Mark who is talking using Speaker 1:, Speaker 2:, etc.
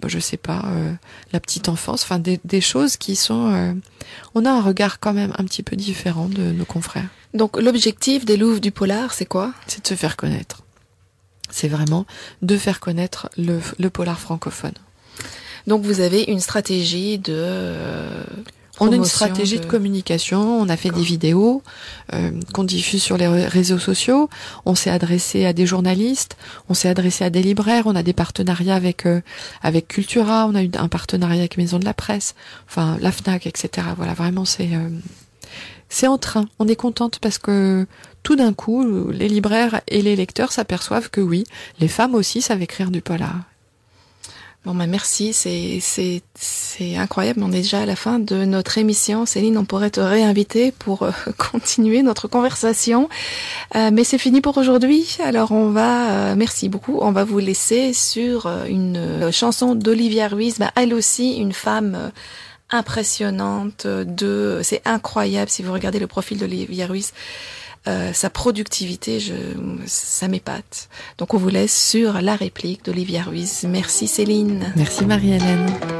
Speaker 1: je sais pas, la petite enfance, enfin des choses qui sont... on a un regard quand même un petit peu différent de nos confrères.
Speaker 2: Donc l'objectif des Louves du Polar, c'est quoi? C'est
Speaker 1: de se faire connaître. C'est vraiment de faire connaître le polar francophone.
Speaker 2: Donc vous avez une stratégie de...
Speaker 1: On a une stratégie de communication, on a fait des vidéos qu'on diffuse sur les réseaux sociaux, on s'est adressé à des journalistes, on s'est adressé à des libraires, on a des partenariats avec Cultura, on a eu un partenariat avec Maison de la Presse, enfin la Fnac, etc. Voilà, vraiment c'est en train. On est contente parce que tout d'un coup, les libraires et les lecteurs s'aperçoivent que oui, les femmes aussi savent écrire du polar.
Speaker 2: Bon, merci, c'est incroyable. On est déjà à la fin de notre émission. Céline, on pourrait te réinviter pour continuer notre conversation. Mais c'est fini pour aujourd'hui. Alors merci beaucoup. On va vous laisser sur une chanson d'Olivia Ruiz. Elle aussi, une femme impressionnante. C'est incroyable si vous regardez le profil d'Olivia Ruiz. Sa productivité, ça m'épate. Donc on vous laisse sur la réplique d'Olivia Ruiz. Merci Céline.
Speaker 1: Merci Marie-Hélène.